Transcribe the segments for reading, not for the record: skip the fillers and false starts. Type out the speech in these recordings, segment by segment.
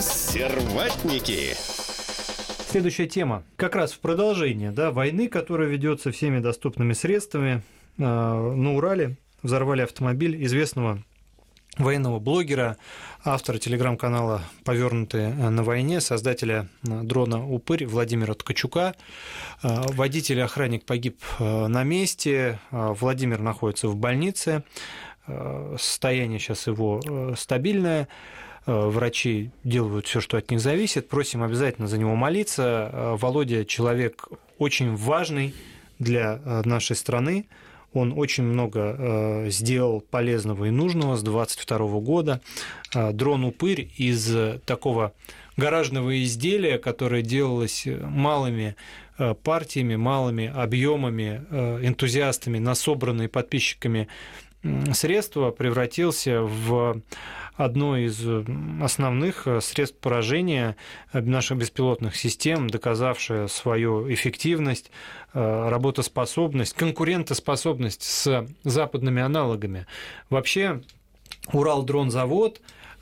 Консерватники. Следующая тема. Как раз в продолжение войны, которая ведется всеми доступными средствами. На Урале взорвали автомобиль известного военного блогера, автора телеграм-канала «Повёрнутые на войне», создателя дрона «Упырь» Владимира Ткачука. Водитель и охранник погиб на месте. Владимир находится в больнице. Состояние сейчас его стабильное. Врачи делают все, что от них зависит. Просим обязательно за него молиться. Володя человек очень важный для нашей страны. Он очень много сделал полезного и нужного с 2022 года. Дрон «Упырь» из такого гаражного изделия, которое делалось малыми партиями, малыми объемами, энтузиастами, на собранные подписчиками средства, превратился в одно из основных средств поражения наших беспилотных систем, доказавшее свою эффективность, работоспособность, конкурентоспособность с западными аналогами. Вообще, Уралдронзавод,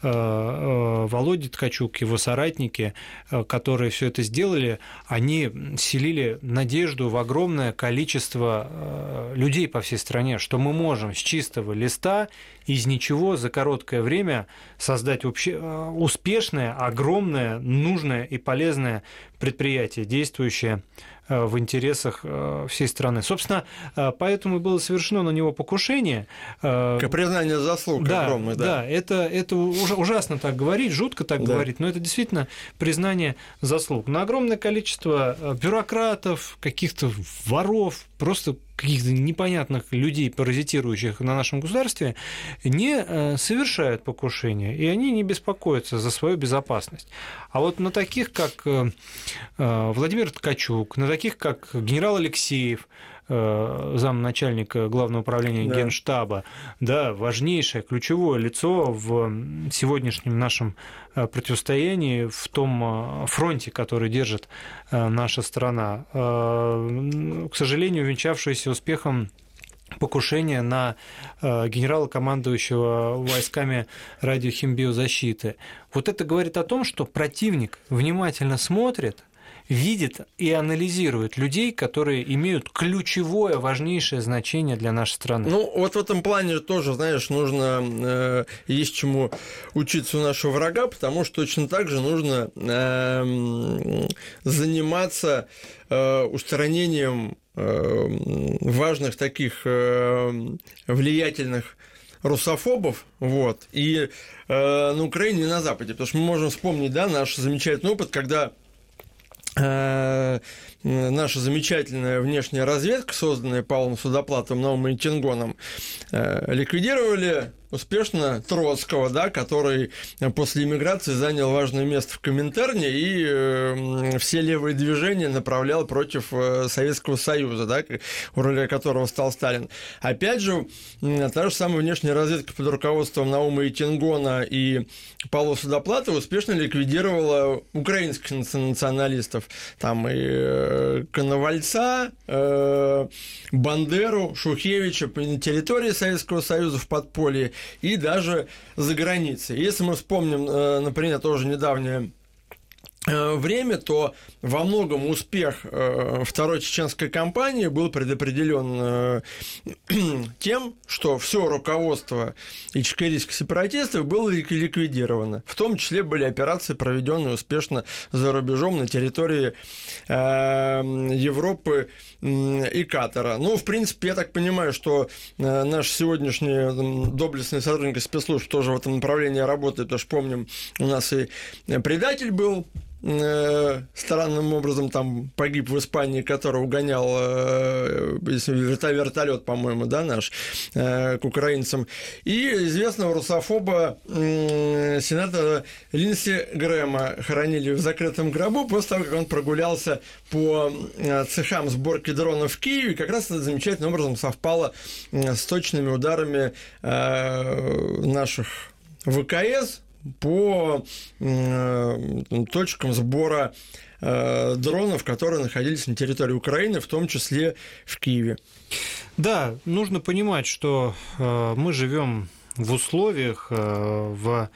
Володя Ткачук, его соратники, которые все это сделали, они вселили надежду в огромное количество людей по всей стране, что мы можем с чистого листа из ничего за короткое время создать успешное, огромное, нужное и полезное предприятие, действующее в интересах всей страны. Собственно, поэтому и было совершено на него покушение. Признание заслуг огромное, да. Это ужасно так говорить, жутко так говорить, но это действительно признание заслуг. На огромное количество бюрократов, каких-то воров, просто каких-то непонятных людей, паразитирующих на нашем государстве, не совершают покушения, и они не беспокоятся за свою безопасность. А вот на таких, как Владимир Ткачук, на таких, как генерал Алексеев, замначальника Главного управления Генштаба, важнейшее, ключевое лицо в сегодняшнем нашем противостоянии, в том фронте, который держит наша страна. К сожалению, увенчавшееся успехом покушение на генерала, командующего войсками радиохимбиозащиты. Вот это говорит о том, что противник внимательно смотрит, видит и анализирует людей, которые имеют ключевое, важнейшее значение для нашей страны. Вот в этом плане тоже, нужно, есть чему учиться у нашего врага, потому что точно так же нужно заниматься устранением важных таких влиятельных русофобов, и на Украине и на Западе, потому что мы можем вспомнить, наш замечательный опыт, когда наша замечательная внешняя разведка, созданная Павлом Судоплатовым, Наумом Тингоном, ликвидировали успешно Троцкого, который после эмиграции занял важное место в Коминтерне и все левые движения направлял против Советского Союза, у руля которого стал Сталин. Опять же, та же самая внешняя разведка под руководством Наума Тингона и Павла Судоплатова успешно ликвидировала украинских националистов, и Коновальца, Бандеру, Шухевича на территории Советского Союза в подполье и даже за границей. Если мы вспомним, например, тоже недавнее время, то во многом успех второй чеченской кампании был предопределен тем, что все руководство ичкерийских сепаратистов было ликвидировано. В том числе были операции, проведенные успешно за рубежом на территории Европы и Катара. В принципе, я так понимаю, что наши сегодняшние доблестные сотрудники спецслужб тоже в этом направлении работают, потому что, помним, у нас и предатель был, странным образом там погиб в Испании, который угонял вертолет, по-моему, наш, к украинцам, и известного русофоба сенатора Линдси Грэма хоронили в закрытом гробу после того, как он прогулялся по цехам сборки дронов в Киеве, как раз это замечательным образом совпало с точными ударами наших ВКС по точкам сбора дронов, которые находились на территории Украины, в том числе в Киеве. Да, нужно понимать, что мы живем в условиях, в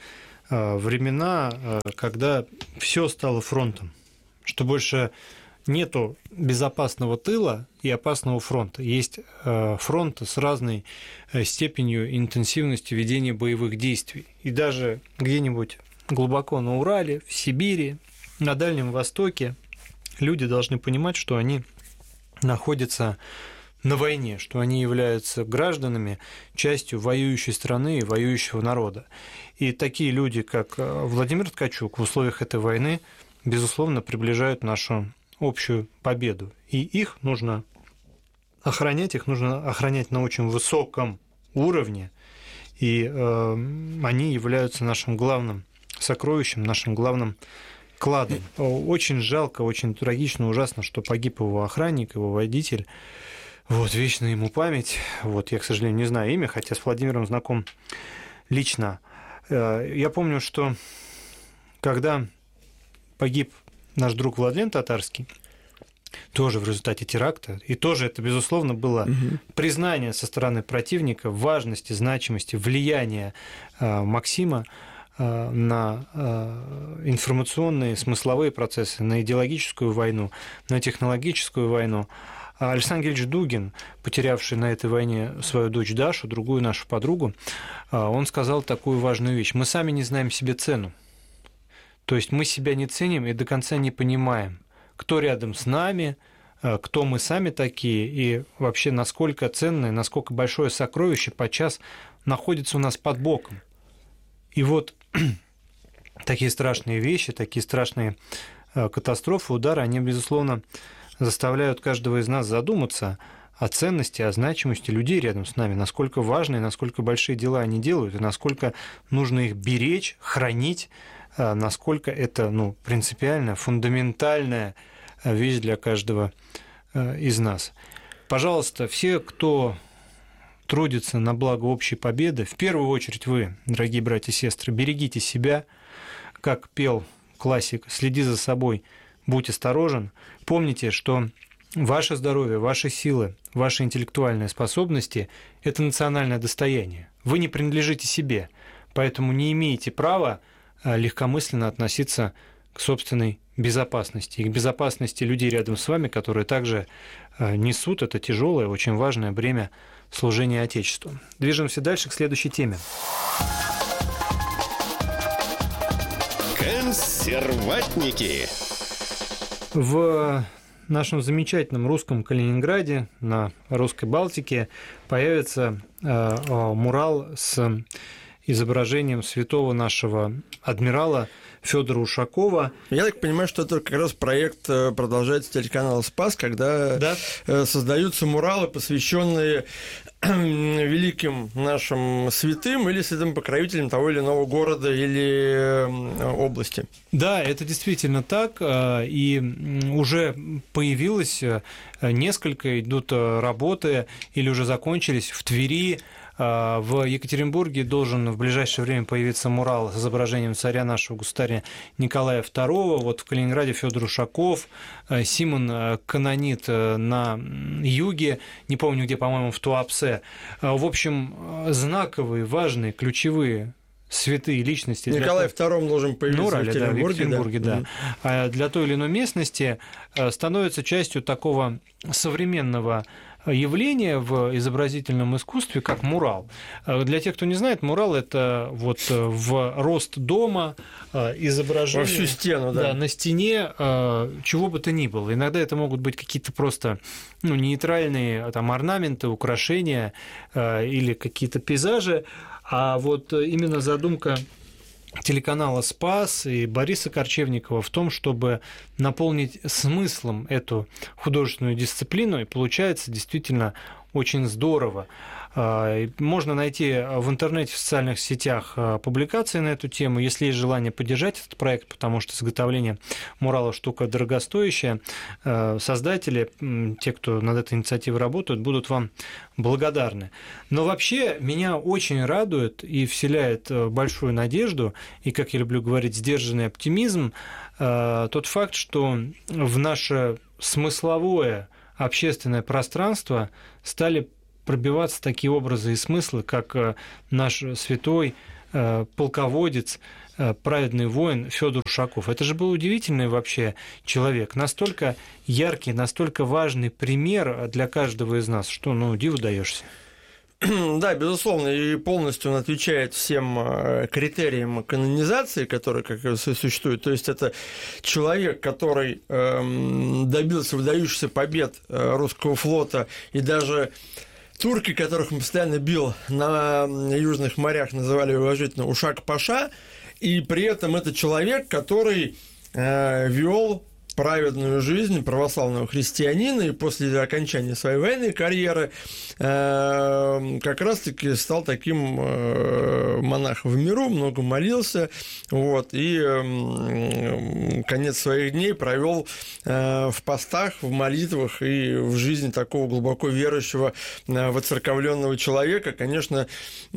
времена, когда все стало фронтом, что больше нету безопасного тыла и опасного фронта. Есть фронты с разной степенью интенсивности ведения боевых действий. И даже где-нибудь глубоко на Урале, в Сибири, на Дальнем Востоке люди должны понимать, что они находятся на войне, что они являются гражданами, частью воюющей страны и воюющего народа. И такие люди, как Владимир Ткачук, в условиях этой войны, безусловно, приближают нашу общую победу. И их нужно охранять на очень высоком уровне, и они являются нашим главным сокровищем, нашим главным кладом. Очень жалко, очень трагично, ужасно, что погиб его охранник, его водитель. Вот, вечная ему память. Вот, я, к сожалению, не знаю имя, хотя с Владимиром знаком лично. Я помню, что когда погиб наш друг Владлен Татарский, тоже в результате теракта, и тоже это, безусловно, было признание со стороны противника важности, значимости, влияния Максима на информационные, смысловые процессы, на идеологическую войну, на технологическую войну. Александр Гельевич Дугин, потерявший на этой войне свою дочь Дашу, другую нашу подругу, он сказал такую важную вещь. Мы сами не знаем себе цену. То есть мы себя не ценим и до конца не понимаем, кто рядом с нами, кто мы сами такие, и вообще насколько ценное, насколько большое сокровище подчас находится у нас под боком. И вот такие страшные вещи, такие страшные катастрофы, удары, они, безусловно, заставляют каждого из нас задуматься о ценности, о значимости людей рядом с нами, насколько важные, насколько большие дела они делают, и насколько нужно их беречь, хранить, насколько это принципиальная, фундаментальная вещь для каждого из нас. Пожалуйста, все, кто трудится на благо общей победы, в первую очередь вы, дорогие братья и сестры, берегите себя, как пел классик, следи за собой, будь осторожен. Помните, что ваше здоровье, ваши силы, ваши интеллектуальные способности – это национальное достояние. Вы не принадлежите себе, поэтому не имеете права легкомысленно относиться к собственной безопасности и к безопасности людей рядом с вами, которые также несут это тяжелое, очень важное бремя служения Отечеству. Движемся дальше к следующей теме. Консерватники. В нашем замечательном русском Калининграде, на русской Балтике, появится мурал с изображением святого нашего адмирала Федора Ушакова. Я так понимаю, что это как раз проект продолжается телеканала «Спас», когда создаются муралы, посвященные великим нашим святым или святым покровителям того или иного города или области. Да, это действительно так, и уже появилось несколько, идут работы или уже закончились в Твери. В Екатеринбурге должен в ближайшее время появиться мурал с изображением царя нашего государя Николая II. Вот в Калининграде Федор Ушаков, Симон Канонит на юге, не помню где, по-моему, в Туапсе. В общем, знаковые, важные, ключевые святые личности. Николай II должен появиться в Екатеринбурге, да. А для той или иной местности становится частью такого современного явление в изобразительном искусстве, как мурал. Для тех, кто не знает, мурал – это вот в рост дома изображение… Во всю стену, да. На стене чего бы то ни было. Иногда это могут быть какие-то просто нейтральные там, орнаменты, украшения или какие-то пейзажи, а вот именно задумка телеканала «Спас» и Бориса Корчевникова в том, чтобы наполнить смыслом эту художественную дисциплину, и получается действительно очень здорово. Можно найти в интернете, в социальных сетях публикации на эту тему, если есть желание поддержать этот проект, потому что изготовление мурала штука дорогостоящая. Создатели, те, кто над этой инициативой работают, будут вам благодарны. Но вообще меня очень радует и вселяет большую надежду, и, как я люблю говорить, сдержанный оптимизм, тот факт, что в наше смысловое общественное пространство стали пробиваться такие образы и смыслы, как наш святой полководец, праведный воин Федор Ушаков. Это же был удивительный вообще человек, настолько яркий, настолько важный пример для каждого из нас, что, диву даешься. Да, безусловно, и полностью он отвечает всем критериям канонизации, которые как существуют. То есть это человек, который добился выдающихся побед русского флота, и даже турки, которых он постоянно бил на южных морях, называли его уважительно Ушак-Паша, и при этом это человек, который вел праведную жизнь православного христианина, и после окончания своей военной карьеры как раз-таки стал таким монахом в миру, много молился, и конец своих дней провел в постах, в молитвах и в жизни такого глубоко верующего, воцерковленного человека. Конечно,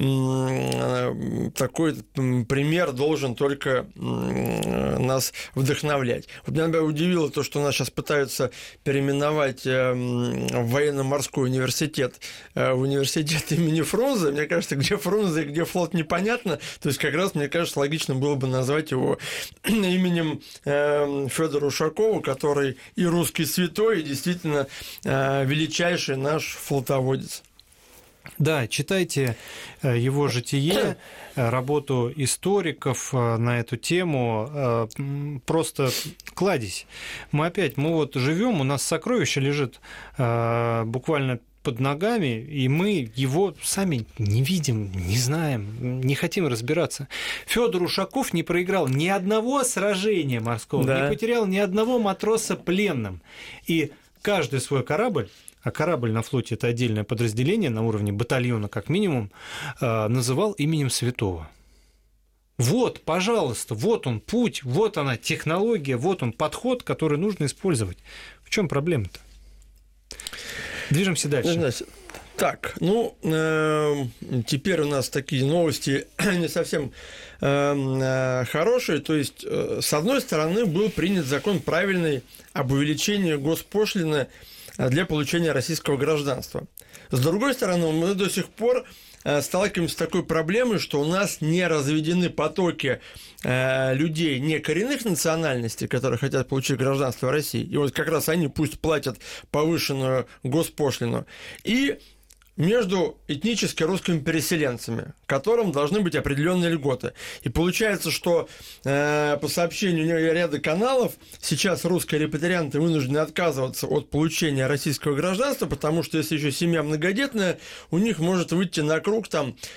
такой пример должен только нас вдохновлять. Вот меня удивило то, что нас сейчас пытаются переименовать в военно-морской университет в университет имени Фрунзе. Мне кажется, где Фрунзе и где флот непонятно. То есть, как раз, мне кажется, логично было бы назвать его именем Федора Ушакова, который и русский святой, и действительно величайший наш флотоводец. Да, читайте его житие, работу историков на эту тему, просто кладезь. Мы вот живем, у нас сокровище лежит буквально под ногами, и мы его сами не видим, не знаем, не хотим разбираться. Федор Ушаков не проиграл ни одного сражения морского, не потерял ни одного матроса пленным. И каждый свой корабль, а корабль на флоте – это отдельное подразделение на уровне батальона как минимум, называл именем святого. Вот, пожалуйста, вот он путь, вот она технология, вот он подход, который нужно использовать. В чем проблема-то? Движемся дальше. Так, теперь у нас такие новости не совсем хорошие. То есть, с одной стороны, был принят закон правильный об увеличении госпошлины для получения российского гражданства. С другой стороны, мы до сих пор сталкиваемся с такой проблемой, что у нас не разведены потоки людей некоренных национальностей, которые хотят получить гражданство России, и вот как раз они пусть платят повышенную госпошлину, и между этнически русскими переселенцами, которым должны быть определенные льготы. И получается, что по сообщению ряда каналов сейчас русские репатрианты вынуждены отказываться от получения российского гражданства, потому что если еще семья многодетная, у них может выйти на круг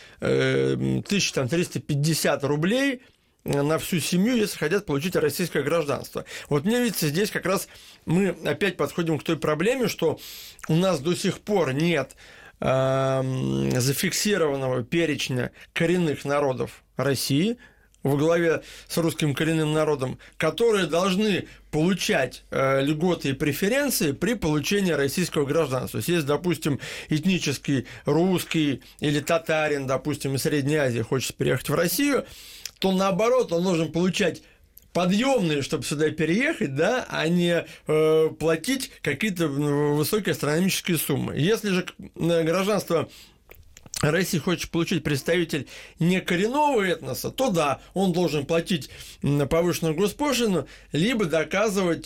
1350 рублей на всю семью, если хотят получить российское гражданство. Вот мне видится, здесь как раз мы опять подходим к той проблеме, что у нас до сих пор нет зафиксированного перечня коренных народов России во главе с русским коренным народом, которые должны получать льготы и преференции при получении российского гражданства. То есть, допустим, этнический русский или татарин, допустим, из Средней Азии хочет переехать в Россию, то наоборот он должен получать подъемные, чтобы сюда переехать, да, а не платить какие-то высокие астрономические суммы. Если же гражданство России хочет получить представитель некоренного этноса, то да, он должен платить повышенную госпошлину, либо доказывать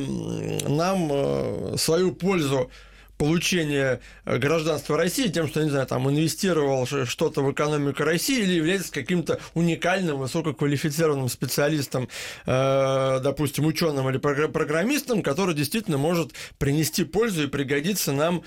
нам свою пользу получения гражданства России тем, что, не знаю, там инвестировал что-то в экономику России или является каким-то уникальным, высококвалифицированным специалистом, допустим, ученым или программистом, который действительно может принести пользу и пригодиться нам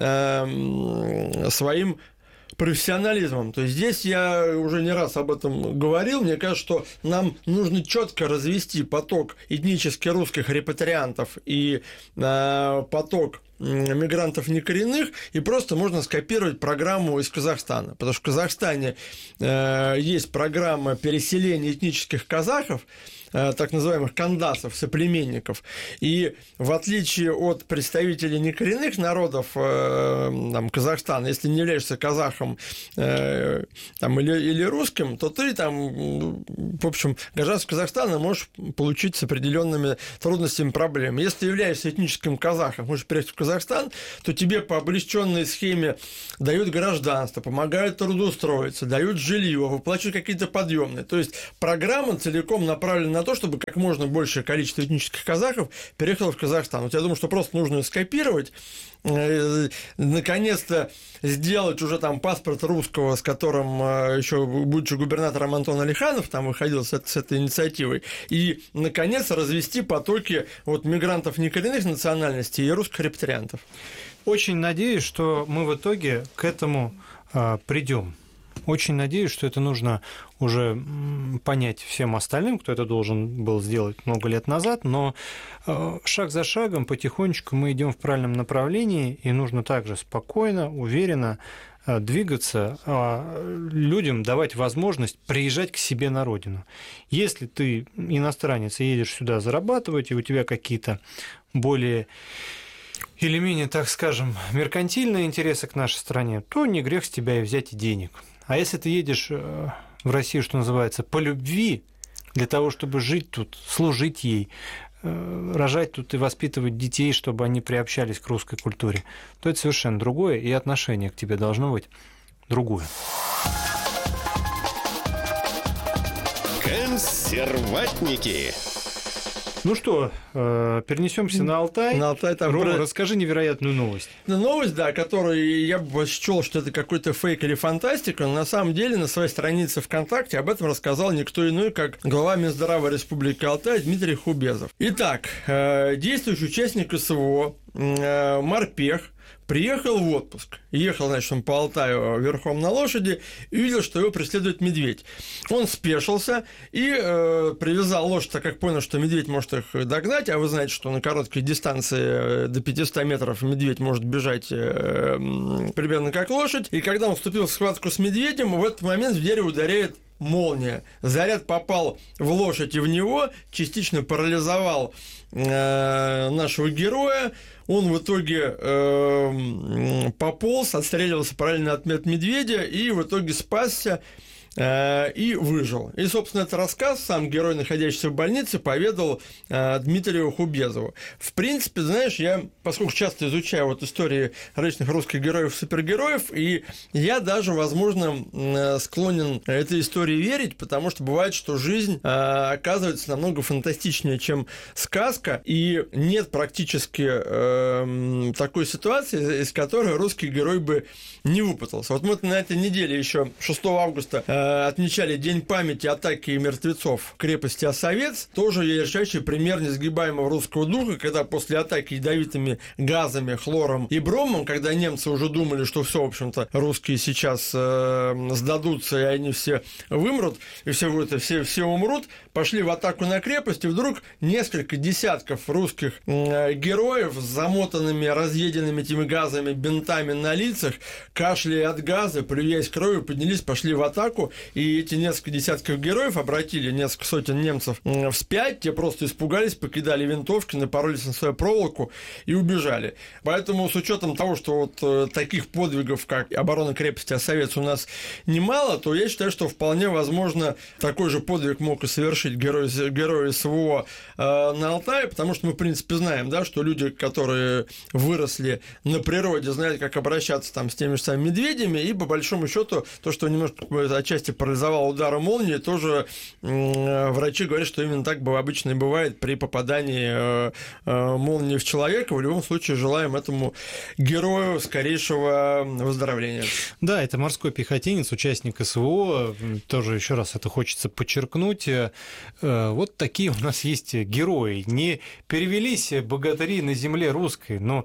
своим профессионализмом. То есть здесь я уже не раз об этом говорил. Мне кажется, что нам нужно четко развести поток этнически русских репатриантов и поток мигрантов некоренных, и просто можно скопировать программу из Казахстана. Потому что в Казахстане есть программа переселения этнических казахов, так называемых кандасов, соплеменников. И в отличие от представителей некоренных народов Казахстана, если не являешься казахом или русским, то ты в общем, гражданство Казахстана можешь получить с определенными трудностями, проблемами. Если ты являешься этническим казахом, можешь приехать в Казахстан Казахстан, то тебе по облегченной схеме дают гражданство, помогают трудоустроиться, дают жилье, выплачивают какие-то подъемные. То есть программа целиком направлена на то, чтобы как можно большее количество этнических казахов переехало в Казахстан. Вот я думаю, что просто нужно ее скопировать, наконец-то сделать уже там паспорт русского, с которым еще будучи губернатором Антон Алиханов там выходил с этой инициативой, и наконец развести потоки вот мигрантов некоренных национальностей и русских репатриантов. Очень надеюсь, что мы в итоге к этому придем. Очень надеюсь, что это нужно уже понять всем остальным, кто это должен был сделать много лет назад, но шаг за шагом, потихонечку мы идем в правильном направлении, и нужно также спокойно, уверенно двигаться, людям давать возможность приезжать к себе на родину. Если ты иностранец и едешь сюда зарабатывать, и у тебя какие-то более или менее, так скажем, меркантильные интересы к нашей стране, то не грех с тебя и взять и денег. А если ты едешь в Россию, что называется, по любви, для того, чтобы жить тут, служить ей, рожать тут и воспитывать детей, чтобы они приобщались к русской культуре, то это совершенно другое, и отношение к тебе должно быть другое. Консерватники. Ну что, перенесемся на Алтай. На Алтай там Рома, расскажи невероятную новость. Новость, да, которую я бы счел, что это какой-то фейк или фантастика, но на самом деле на своей странице ВКонтакте об этом рассказал никто иной, как глава Минздрава Республики Алтай Дмитрий Хубезов. Итак, действующий участник СВО морпех приехал в отпуск. Ехал, значит, он по Алтаю верхом на лошади и увидел, что его преследует медведь. Он спешился и привязал лошадь, так как понял, что медведь может их догнать, а вы знаете, что на короткой дистанции до 500 метров медведь может бежать примерно как лошадь. И когда он вступил в схватку с медведем, в этот момент в дерево ударяет молния. Заряд попал в лошадь и в него, частично парализовал нашего героя. Он в итоге пополз, отстреливался параллельно от медведя и в итоге спасся и выжил. И, собственно, этот рассказ сам герой, находящийся в больнице, поведал Дмитрию Хубезову. В принципе, знаешь, я, поскольку часто изучаю вот истории различных русских героев-супергероев, и я даже, возможно, склонен этой истории верить, потому что бывает, что жизнь оказывается намного фантастичнее, чем сказка, и нет практически такой ситуации, из которой русский герой бы не выпутался. Вот мы на этой неделе еще 6 августа отмечали День памяти атаки мертвецов крепости Осовец. Тоже ярчайший пример несгибаемого русского духа, когда после атаки ядовитыми газами, хлором и бромом, когда немцы уже думали, что все, в общем-то, русские сейчас сдадутся, и они все вымрут, и все умрут, пошли в атаку на крепость, и вдруг несколько десятков русских героев с замотанными, разъеденными этими газами, бинтами на лицах, кашляя от газа, плюясь кровью, поднялись, пошли в атаку, и эти несколько десятков героев обратили несколько сотен немцев вспять, те просто испугались, покидали винтовки, напоролись на свою проволоку и убежали. Поэтому с учетом того, что вот таких подвигов, как оборона крепости Осовец, у нас немало, то я считаю, что вполне возможно такой же подвиг мог и совершить герой СВО на Алтае, потому что мы, в принципе, знаем, да, что люди, которые выросли на природе, знают, как обращаться там с теми же самыми медведями, и по большому счету то, что немножко отчасти парализовал ударом молнии, тоже врачи говорят, что именно так обычно и бывает при попадании молнии в человека. В любом случае желаем этому герою скорейшего выздоровления. Да, это морской пехотинец, участник СВО, тоже еще раз это хочется подчеркнуть. Вот такие у нас есть герои. Не перевелись богатыри на земле русской, но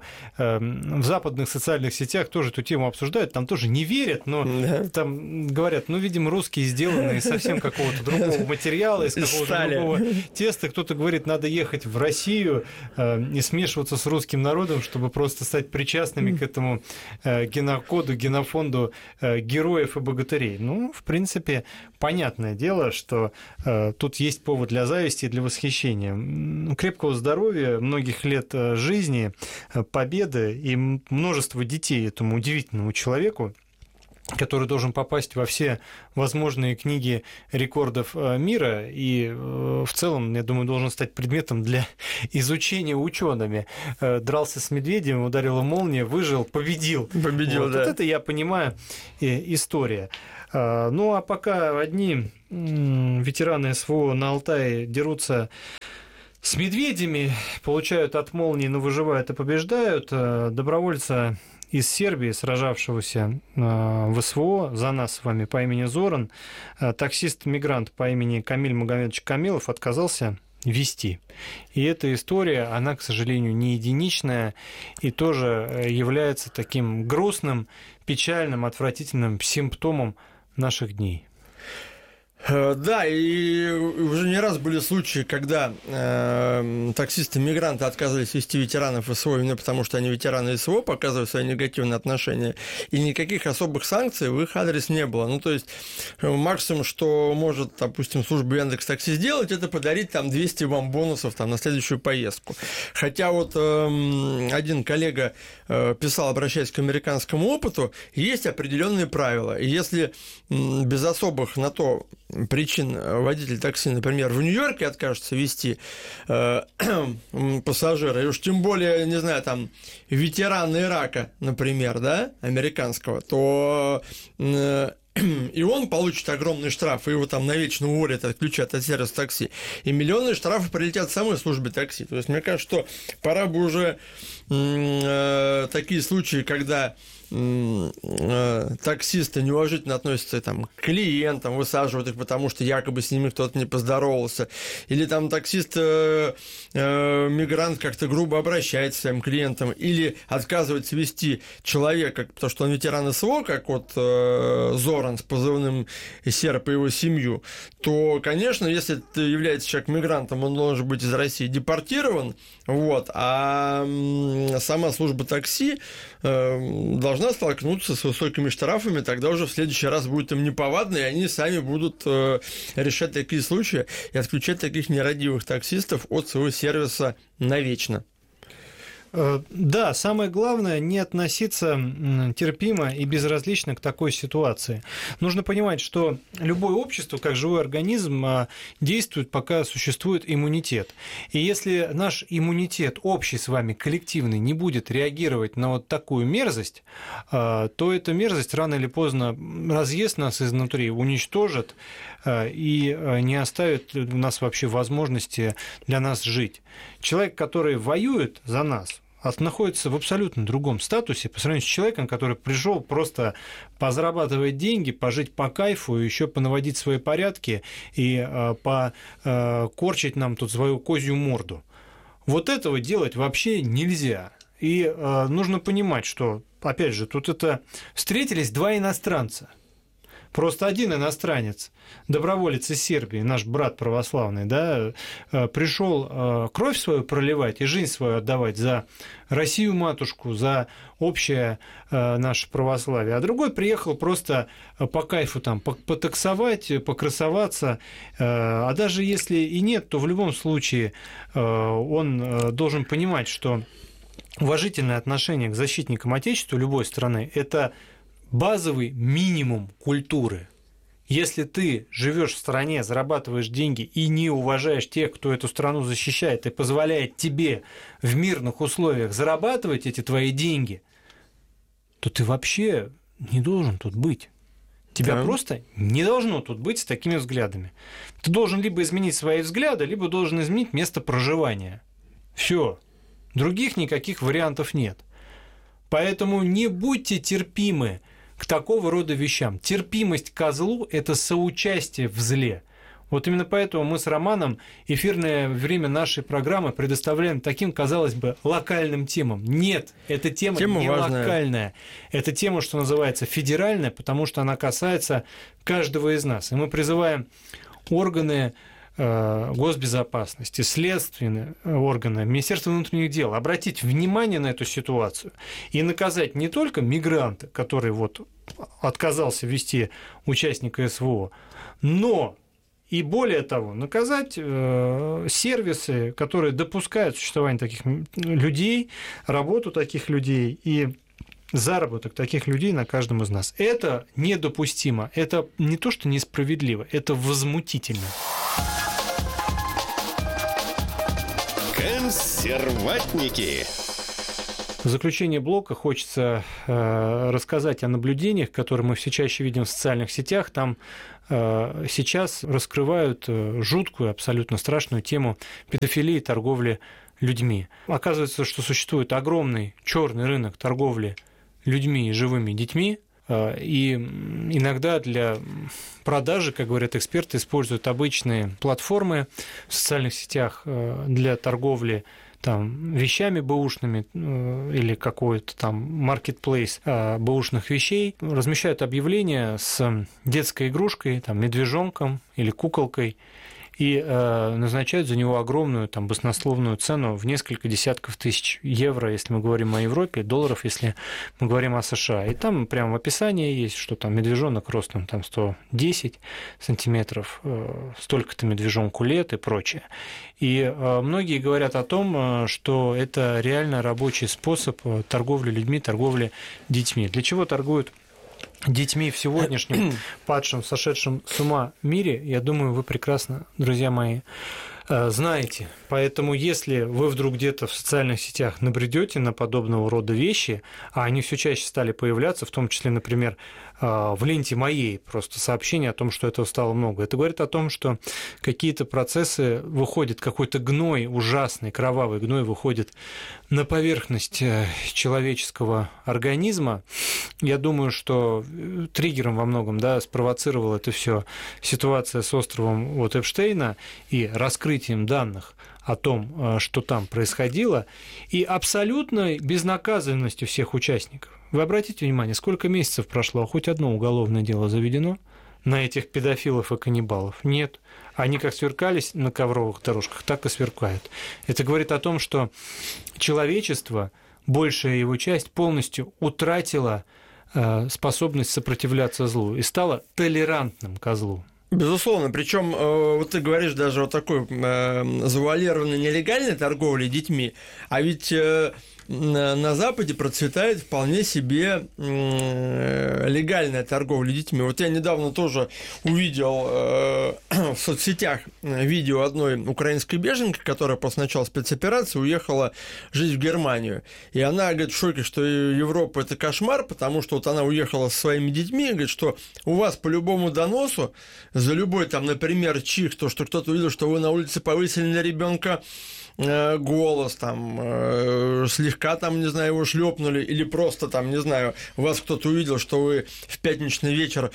в западных социальных сетях тоже эту тему обсуждают, там тоже не верят, но там говорят, ну, видимо, русские сделаны из совсем какого-то другого материала, из какого-то другого теста. Кто-то говорит, надо ехать в Россию и смешиваться с русским народом, чтобы просто стать причастными к этому генокоду, генофонду героев и богатырей. Ну, в принципе, понятное дело, что тут есть повод для зависти и для восхищения. Крепкого здоровья, многих лет жизни, победы и множество детей этому удивительному человеку. который должен попасть во все возможные книги рекордов мира и в целом, я думаю, должен стать предметом для изучения учеными. Дрался с медведем, ударила молния, выжил, победил. Победил, вот, да. Вот это, я понимаю, история. Ну, а пока одни ветераны СВО на Алтае дерутся с медведями, получают от молнии, но выживают и побеждают, добровольца из Сербии, сражавшегося в СВО за нас с вами по имени Зоран, таксист-мигрант по имени Камиль Магомедович Камилов отказался вести. И эта история, она, к сожалению, не единичная и тоже является таким грустным, печальным, отвратительным симптомом наших дней. Да, и уже не раз были случаи, когда таксисты-мигранты отказывались вести ветеранов СВО именно потому, что они ветераны СВО, показывая свои негативные отношения, и никаких особых санкций в их адрес не было. Ну, то есть, максимум, что может, допустим, служба Яндекс.Такси сделать, это подарить там 200 вам бонусов там, на следующую поездку. Хотя вот один коллега писал, обращаясь к американскому опыту, есть определенные правила. И если без особых на то причин водитель такси, например, в Нью-Йорке откажется вести пассажира, и уж тем более, не знаю, там, ветеран Ирака, например, да, американского, то и он получит огромный штраф, и его там навечно уволят, отключат от сервиса такси, и миллионные штрафы прилетят самой службе такси. То есть, мне кажется, что пора бы уже такие случаи, когда таксисты неуважительно относятся там, к клиентам, высаживают их, потому что якобы с ними кто-то не поздоровался, или там таксист-мигрант как-то грубо обращается к своим клиентам, или отказывается вести человека, потому что он ветеран СВО, как вот Зоран с позывным «Серп» и его семью, то, конечно, если это является человек мигрантом, он должен быть из России депортирован, вот, а сама служба такси должна столкнуться с высокими штрафами, тогда уже в следующий раз будет им неповадно, и они сами будут решать такие случаи и отключать таких нерадивых таксистов от своего сервиса навечно. Да, самое главное не относиться терпимо и безразлично к такой ситуации. Нужно понимать, что любое общество, как живой организм, действует, пока существует иммунитет. И если наш иммунитет общий с вами, коллективный, не будет реагировать на вот такую мерзость, то эта мерзость рано или поздно разъест нас изнутри, уничтожит и не оставит у нас вообще возможности для нас жить. Человек, который воюет за нас, находится в абсолютно другом статусе по сравнению с человеком, который пришел просто позарабатывать деньги, пожить по кайфу, еще понаводить свои порядки и покорчить нам тут свою козью морду. Вот этого делать вообще нельзя. И нужно понимать, что, опять же, тут это встретились два иностранца. Просто один иностранец, доброволец из Сербии, наш брат православный, да, пришел кровь свою проливать и жизнь свою отдавать за Россию-матушку, за общее наше православие, а другой приехал просто по кайфу там потаксовать, покрасоваться, а даже если и нет, то в любом случае он должен понимать, что уважительное отношение к защитникам Отечества любой страны – это базовый минимум культуры. Если ты живешь в стране, зарабатываешь деньги и не уважаешь тех, кто эту страну защищает и позволяет тебе в мирных условиях зарабатывать эти твои деньги, то ты вообще не должен тут быть. Тебя просто не должно тут быть с такими взглядами. Ты должен либо изменить свои взгляды, либо должен изменить место проживания. Все. Других никаких вариантов нет. Поэтому не будьте терпимы к такого рода вещам. Терпимость к злу – это соучастие в зле. Вот именно поэтому мы с Романом эфирное время нашей программы предоставляем таким, казалось бы, локальным темам. Нет, эта тема не важная. Локальная. Это тема, что называется, федеральная, потому что она касается каждого из нас. И мы призываем органы госбезопасности, следственные органы, Министерство внутренних дел обратить внимание на эту ситуацию и наказать не только мигранта, который вот отказался вести участника СВО, но и более того, наказать сервисы, которые допускают существование таких людей, работу таких людей и заработок таких людей на каждом из нас. Это недопустимо. Это не то, что несправедливо, это возмутительно. Консерватники. В заключение блока хочется рассказать о наблюдениях, которые мы все чаще видим в социальных сетях. Там сейчас раскрывают жуткую, абсолютно страшную тему педофилии и торговли людьми. Оказывается, что существует огромный черный рынок торговли людьми и живыми детьми, и иногда для продажи, как говорят эксперты, используют обычные платформы в социальных сетях для торговли там, вещами бэушными или какой-то там маркетплейс бэушных вещей, размещают объявления с детской игрушкой, там, медвежонком или куколкой, и назначают за него огромную там, баснословную цену в несколько десятков тысяч евро, если мы говорим о Европе, долларов, если мы говорим о США. И там прямо в описании есть, что там медвежонок ростом там, 110 сантиметров, столько-то медвежонку лет и прочее. И многие говорят о том, что это реально рабочий способ торговли людьми, торговли детьми. Для чего торгуют детьми в сегодняшнем падшем, сошедшем с ума мире, я думаю, вы прекрасно, друзья мои, знаете. Поэтому, если вы вдруг где-то в социальных сетях набредете на подобного рода вещи, а они все чаще стали появляться, в том числе, например, в ленте моей просто сообщение о том, что этого стало много. Это говорит о том, что какие-то процессы выходят, какой-то гной, ужасный, кровавый гной выходит на поверхность человеческого организма. Я думаю, что триггером во многом спровоцировала это все ситуация с островом Эпштейна и раскрытием данных о том, что там происходило, и абсолютной безнаказанностью всех участников. Вы обратите внимание, сколько месяцев прошло, хоть одно уголовное дело заведено на этих педофилов и каннибалов? Нет. Они как сверкались на ковровых дорожках, так и сверкают. Это говорит о том, что человечество, большая его часть, полностью утратила способность сопротивляться злу и стала толерантным ко злу. Безусловно, причем вот ты говоришь даже о такой завуалированной нелегальной торговле детьми, а ведь на Западе процветает вполне себе легальная торговля детьми. Вот я недавно тоже увидел в соцсетях видео одной украинской беженки, которая после начала спецоперации уехала жить в Германию. И она говорит в шоке, что Европа – это кошмар, потому что вот она уехала со своими детьми и говорит, что у вас по любому доносу за любой, там, например, чих, то, что кто-то увидел, что вы на улице повысили на ребенка голос, там, слегка, там, не знаю, его шлепнули, или просто, там, не знаю, вас кто-то увидел, что вы в пятничный вечер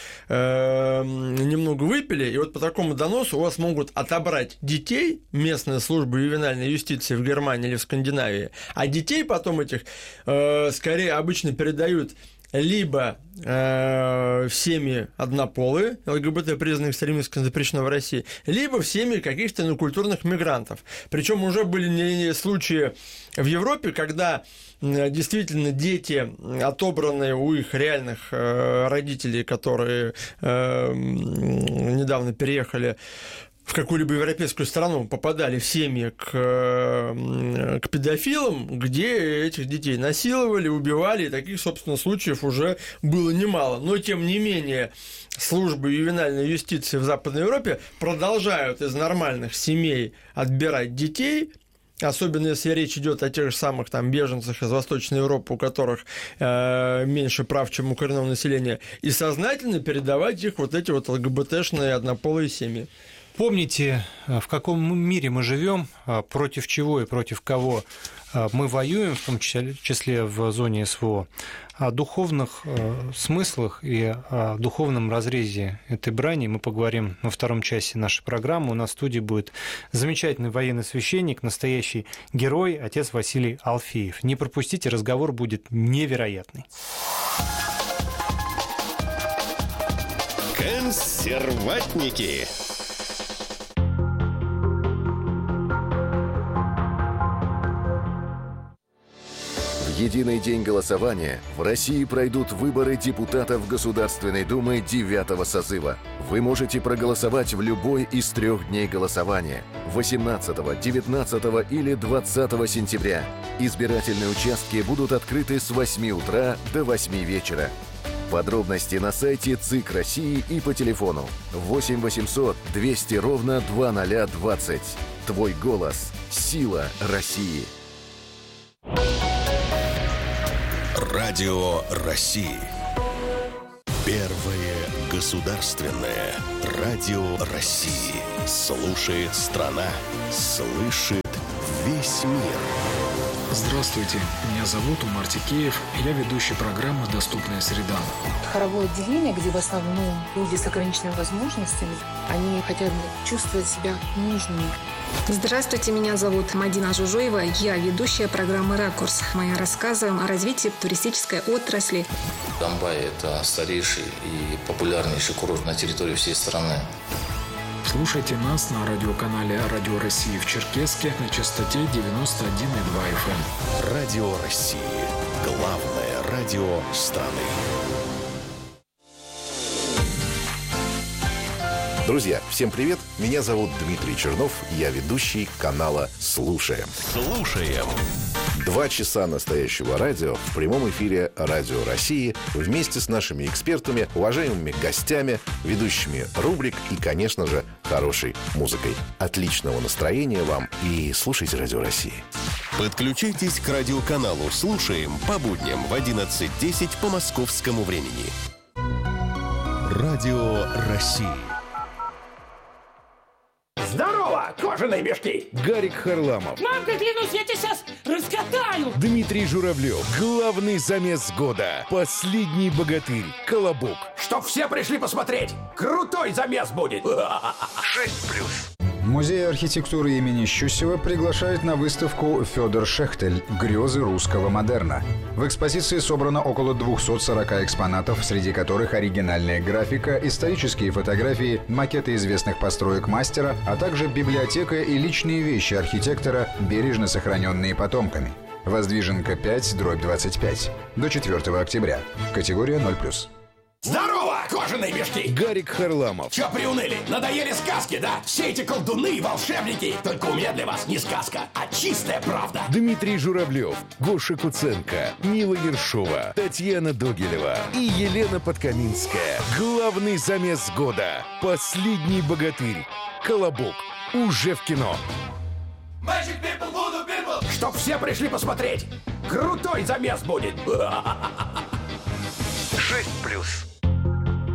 немного выпили, и вот по такому доносу у вас могут отобрать детей, местная служба ювенальной юстиции в Германии или в Скандинавии, а детей потом этих скорее обычно передают либо в семьи однополые, ЛГБТ признанных экстремистским запрещено в России, либо в семьи каких-то инокультурных мигрантов. Причем уже были случаи в Европе, когда действительно дети, отобранные у их реальных родителей, которые недавно переехали в какую-либо европейскую страну, попадали в семьи к педофилам, где этих детей насиловали, убивали, и таких, собственно, случаев уже было немало. Но, тем не менее, службы ювенальной юстиции в Западной Европе продолжают из нормальных семей отбирать детей, особенно если речь идет о тех же самых там беженцах из Восточной Европы, у которых меньше прав, чем у коренного населения, и сознательно передавать их вот эти вот ЛГБТшные однополые семьи. Помните, в каком мире мы живем, против чего и против кого мы воюем, в том числе в зоне СВО, о духовных смыслах и о духовном разрезе этой брани мы поговорим во втором часе нашей программы. У нас в студии будет замечательный военный священник, настоящий герой, отец Василий Алфеев. Не пропустите, разговор будет невероятный. Консерватники. В единый день голосования в России пройдут выборы депутатов Государственной Думы 9-го созыва. Вы можете проголосовать в любой из 3 дней голосования – 18, 19 или 20 сентября. Избирательные участки будут открыты с 8 утра до 8 вечера. Подробности на сайте ЦИК России и по телефону 8 800 200 ровно 2020. Твой голос – сила России. Радио России. Первое государственное радио России. Слушает страна, слышит весь мир. Здравствуйте, меня зовут Умар Тикеев, я ведущий программы «Доступная среда». Хоровое отделение, где в основном люди с ограниченными возможностями, они хотят чувствовать себя нужными. Здравствуйте, меня зовут Мадина Жужоева, я ведущая программы «Ракурс». Мы рассказываем о развитии туристической отрасли. Домбай – это старейший и популярнейший курорт на территории всей страны. Слушайте нас на радиоканале «Радио России» в Черкесске на частоте 91,2 FM. Радио России. Главное радио страны. Друзья, всем привет! Меня зовут Дмитрий Чернов, я ведущий канала «Слушаем». Слушаем. 2 часа настоящего радио в прямом эфире Радио России вместе с нашими экспертами, уважаемыми гостями, ведущими рубрик и, конечно же, хорошей музыкой. Отличного настроения вам и слушайте Радио России. Подключайтесь к радиоканалу «Слушаем» по будням в 11:10 по московскому времени. Радио России. Здорово, кожаные мешки! Гарик Харламов. Мамка, клянусь, я тебя сейчас раскатаю! Дмитрий Журавлев. Главный замес года. Последний богатырь. Колобок. Чтоб все пришли посмотреть! Крутой замес будет! 6+. Музей архитектуры имени Щусева приглашает на выставку «Федор Шехтель. Грезы русского модерна». В экспозиции собрано около 240 экспонатов, среди которых оригинальная графика, исторические фотографии, макеты известных построек мастера, а также библиотека и личные вещи архитектора, бережно сохраненные потомками. Воздвиженка 5/25. До 4 октября. Категория 0+. Здорово, кожаные мешки! Гарик Харламов. Чё приуныли? Надоели сказки, да? Все эти колдуны и волшебники. Только у меня для вас не сказка, а чистая правда. Дмитрий Журавлев, Гоша Куценко, Мила Ершова, Татьяна Догилева и Елена Подкаминская. Главный замес года. Последний богатырь. Колобок. Уже в кино. Чтоб все пришли посмотреть! Крутой замес будет! 6+.